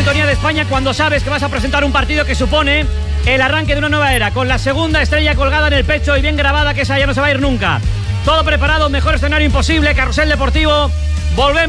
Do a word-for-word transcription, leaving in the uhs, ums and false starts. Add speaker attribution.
Speaker 1: sintonía de España cuando sabes que vas a presentar un partido que supone el arranque de una nueva era, con la segunda estrella colgada en el pecho y bien grabada, que esa ya no se va a ir nunca. Todo preparado, mejor escenario imposible, Carrusel Deportivo. Volvemos.